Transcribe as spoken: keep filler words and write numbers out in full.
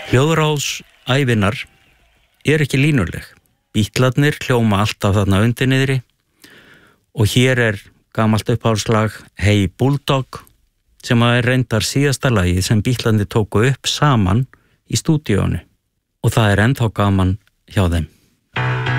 Hljóðrás ævinnar er ekki línuleg. Bítlarnir hljóma alltaf þarna undir niðri og hér er gamalt uppáhalslag Hey Bulldog sem er reyndar síðasta lagið sem Bítlarnir tóku upp saman í stúdíónu og það er ennþá gaman hjá þeim.